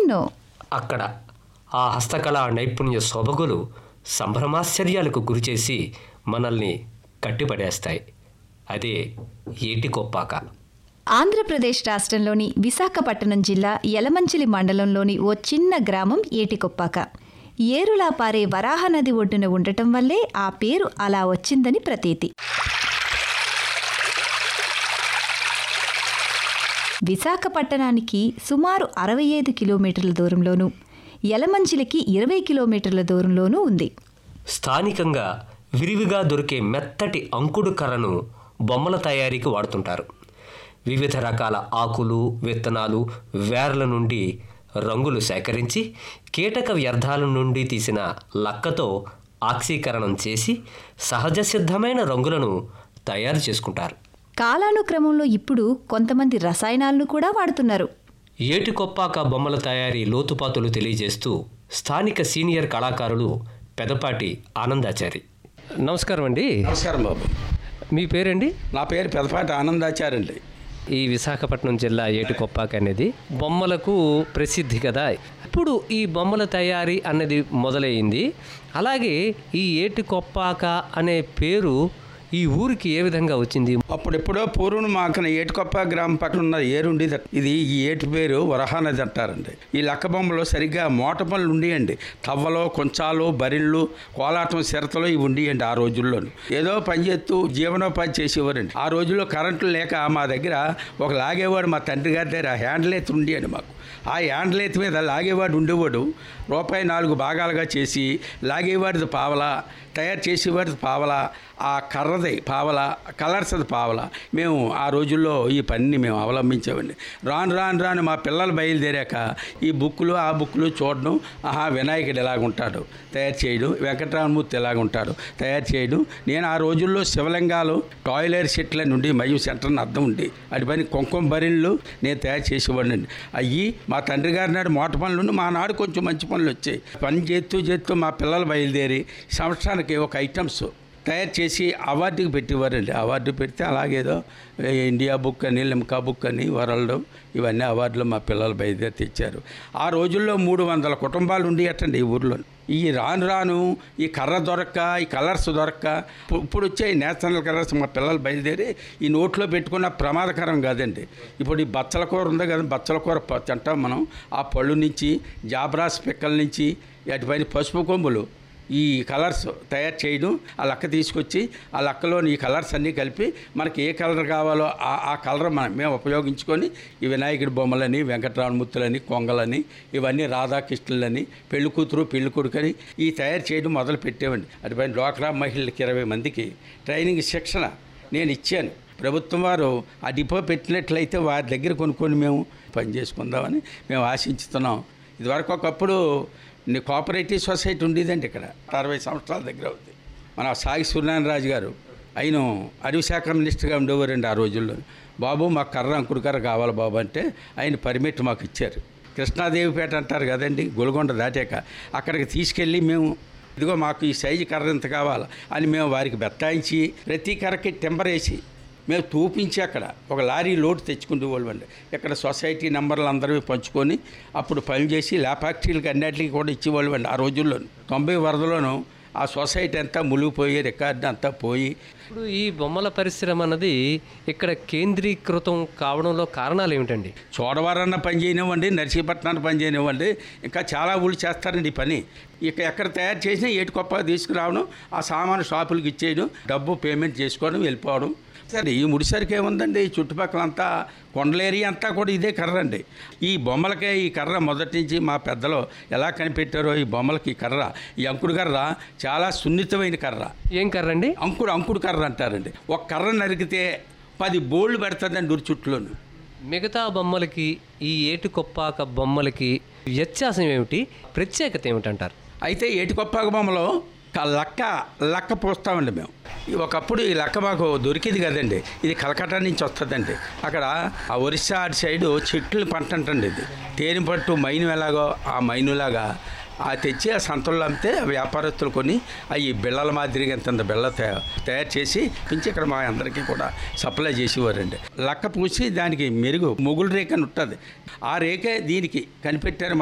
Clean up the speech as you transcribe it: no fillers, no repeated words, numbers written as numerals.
ఎన్నెన్నో. అక్కడ ఆ హస్తకళా నైపుణ్య శోభగులు సంభ్రమాశ్చర్యాలకు గురిచేసి మనల్ని కట్టిపడేస్తాయి. అదే ఏటికొప్పాక. ఆంధ్రప్రదేశ్ రాష్ట్రంలోని విశాఖపట్నం జిల్లా యలమంచిలి మండలంలోని ఓ చిన్న గ్రామం ఏటికొప్పాక. ఏరులా పారే వరాహ నది ఒడ్డున ఉండటం వల్లే ఆ పేరు అలా వచ్చిందని ప్రతీతి. విశాఖపట్టణానికి సుమారు 65 కిలోమీటర్ల దూరంలోనూ, యలమంచిలికి 20 కిలోమీటర్ల దూరంలోనూ ఉంది. స్థానికంగా విరివిగా దొరికే మెత్తటి అంకుడు కర్రను బొమ్మల తయారీకి వాడుతుంటారు. వివిధ రకాల ఆకులు, విత్తనాలు, వేర్ల నుండి రంగులు సేకరించి కీటక వ్యర్థాల నుండి తీసిన లక్కతో ఆక్సీకరణం చేసి సహజ సిద్ధమైన రంగులను తయారు చేసుకుంటారు. కాలానుక్రమంలో ఇప్పుడు కొంతమంది రసాయనాలను కూడా వాడుతున్నారు. ఏటికొప్పాక బొమ్మల తయారీ లోతుపాతులు తెలియజేస్తూ స్థానిక సీనియర్ కళాకారులు పెదపాటి ఆనందాచారి. నమస్కారం అండి. నమస్కారం బాబు. మీ పేరండి? నా పేరు పెదపాటి ఆనందాచారి అండి. ఈ విశాఖపట్నం జిల్లా ఏటికొప్పాక అనేది బొమ్మలకు ప్రసిద్ధి కదా. ఇప్పుడు ఈ బొమ్మల తయారీ అన్నది మొదలైంది. అలాగే ఈ ఏటికొప్పాక అనే పేరు ఈ ఊరికి ఏ విధంగా వచ్చింది? అప్పుడెప్పుడో పూర్వం మాకన ఏటికొప్ప గ్రామం పక్కన ఉన్న ఏరుండేది. ఇది ఈ ఏటి పేరు వరహానది అంటారండి. ఈ లక్క బొమ్మలో సరిగ్గా మోట పనులు ఉండేయండి. తవ్వలో, కొంచాలు, బరిళ్ళు, కోలాటం, సిరతలు ఇవి ఉండేయండి. ఆ రోజుల్లోనూ ఏదో పని చేస్తూ జీవనోపాధి చేసేవారండి. ఆ రోజుల్లో కరెంటు లేక మా దగ్గర ఒక లాగేవాడు మా తండ్రి గారి దగ్గర హ్యాండిల్ ఎత్తు ఉండేయండి మాకు. ఆ హ్యాండిల్ ఎత్తు మీద లాగేవాడు ఉండేవాడు. రూపాయి 4 భాగాలుగా చేసి లాగేవాడిది పావలా, తయారు చేసేవాడిది పావలా, ఆ కర్రది పావలా, కలర్స్ది పావలా. మేము ఆ రోజుల్లో ఈ పనిని మేము అవలంబించామండి. రాను మా పిల్లలు బయలుదేరాక ఈ బుక్కులు ఆ బుక్కులు చూడడం, వినాయకుడు ఎలాగుంటాడు తయారు చేయడం, వెంకటరామమూర్తి ఎలాగుంటాడు తయారు చేయడం. నేను ఆ రోజుల్లో శివలింగాలు, టాయిలెట్ సెట్ల నుండి మయం సెంటర్ని అర్థం ఉండి అటు పని కుంకుమ బరిళ్ళు నేను తయారు చేసేవాడినండి. అయ్యి మా తండ్రి గారి నాడు మోట పనులు, మా నాడు కొంచెం మంచి పనులు వచ్చాయి. పని చేస్తూ మా పిల్లలు బయలుదేరి సంవత్సరానికి ఒక ఐటమ్స్ తయారు చేసి అవార్డుకి పెట్టేవారండి. అవార్డు పెడితే అలాగేదో ఇండియా బుక్ అని, లిమ్కా బుక్ అని, వరల్డ్ ఇవన్నీ అవార్డులు మా పిల్లలు బయలుదేరి తెచ్చారు. ఆ రోజుల్లో 300 కుటుంబాలు ఉండేటండి ఈ ఊర్లో. ఈ రాను ఈ కర్ర దొరక్క, ఈ కలర్స్ దొరక్క ఇప్పుడు వచ్చే నేషనల్ కలర్స్ మా పిల్లలు బయలుదేరి ఈ నోట్లో పెట్టుకున్న ప్రమాదకరం కాదండి. ఇప్పుడు ఈ బచ్చల కూర ఉంది కదా, బచ్చల కూర తింటాం మనం. ఆ పళ్ళు నుంచి, జాబ్రాస్ పిక్కల నుంచి, అటుపైన పసుపు కొమ్ములు, ఈ కలర్స్ తయారు చేయడం, ఆ లక్క తీసుకొచ్చి ఆ లక్కలోని ఈ కలర్స్ అన్నీ కలిపి మనకి ఏ కలర్ కావాలో ఆ కలర్ మేము ఉపయోగించుకొని ఈ వినాయకుడి బొమ్మలని, వెంకటరామమూర్తులని, కొంగలని, ఇవన్నీ రాధాకృష్ణులని, పెళ్లి కూతురు పెళ్లి కొడుకని ఈ తయారు చేయడం మొదలు పెట్టేవండి. అటుపైన డ్వాక్రా మహిళలకి 20 మందికి ట్రైనింగ్ శిక్షణ నేను ఇచ్చాను. ప్రభుత్వం వారు ఆ డిపో పెట్టినట్లయితే వారి దగ్గర కొనుక్కొని మేము పని చేసుకుందామని మేము ఆశించుతున్నాం. ఇదివరకు ఒకప్పుడు కోఆపరేటివ్ సొసైటీ ఉండేదండి ఇక్కడ. 60 సంవత్సరాల దగ్గర అవుతుంది. మన సాగి సూర్యనారాయణ గారు ఆయన అడవిశాఖ మినిస్టర్గా ఉండేవారండి ఆ రోజుల్లో. బాబు మాకు కర్ర, అంకుడు కర్ర కావాలి బాబు అంటే ఆయన పర్మిట్ మాకు ఇచ్చారు. కృష్ణాదేవిపేట అంటారు కదండి, గొలగొండ దాటాక అక్కడికి తీసుకెళ్ళి మేము ఇదిగో మాకు ఈ సైజు కర్ర ఎంత కావాలి అని మేము వారికి బెత్తాయించి ప్రతి కర్రకి టెంపర్ వేసి మేము తూపించి అక్కడ ఒక లారీ లోడ్ తెచ్చుకుంటూ వాళ్ళండి. ఇక్కడ సొసైటీ నెంబర్లు అందరూ పంచుకొని అప్పుడు పనిచేసి ల్యాఫ్యాక్టరీలకు అన్నిటికీ కూడా ఇచ్చేవాళ్ళు అండి. ఆ రోజుల్లో 90 వరదలోనూ ఆ సొసైటీ అంతా మునిగిపోయి రికార్డు అంతా పోయి. ఇప్పుడు ఈ బొమ్మల పరిశ్రమ అన్నది ఇక్కడ కేంద్రీకృతం కావడంలో కారణాలు ఏమిటండి? చోడవరాన్న పని చేయనివ్వండి, నర్సీపట్నాన్ని పని చేయనివ్వండి, ఇంకా చాలా ఊళ్ళు చేస్తారండి ఈ పని. ఇక ఎక్కడ తయారు చేసినా ఏటికొప్ప తీసుకురావడం, ఆ సామాను షాపులకు ఇచ్చేయడం, డబ్బు పేమెంట్ చేసుకోవడం, వెళ్ళిపోవడం. సరే ఈ ముడిసరికి ఏముందండి, ఈ చుట్టుపక్కలంతా కొండల ఏరియా అంతా కూడా ఇదే కర్ర అండి. ఈ బొమ్మలకే ఈ కర్ర మొదటి నుంచి మా పెద్దలు ఎలా కనిపెట్టారో ఈ బొమ్మలకి ఈ కర్ర, ఈ అంకుడు కర్ర చాలా సున్నితమైన కర్ర. ఏం కర్ర అండి? అంకుడు కర్ర అంటారండి. ఒక కర్ర నరికితే 10 బోళ్ళు పెడుతుందండి ఊరి చుట్టులోను. మిగతా బొమ్మలకి ఈ ఏటికొప్పాక బొమ్మలకి వ్యత్యాసం ఏమిటి, ప్రత్యేకత ఏమిటంటారు? అయితే ఏటికొప్పాక బొమ్మలో లక్క పోస్తామండి మేము. ఒకప్పుడు ఈ లక్క మాకు దొరికింది కదండి, ఇది కలకట్టా నుంచి వస్తుందండి. అక్కడ ఆ ఒరిస్సా అటు సైడు చెట్లు పంట అంటండి. ఇది తేనె పట్టు మైను ఎలాగో ఆ మైనులాగా తెచ్చి ఆ సంతల్లో అమ్మితే వ్యాపారస్తులు కొని అవి బిళ్ళల మాదిరిగా ఎంత బిళ్ళ తయారు చేసి పెంచి ఇక్కడ మా అందరికీ కూడా సప్లై చేసేవారండి. లక్క పూసి దానికి మెరుగు మొగులు రేఖ అని ఉంటుంది. ఆ రేఖ దీనికి కనిపెట్టారు.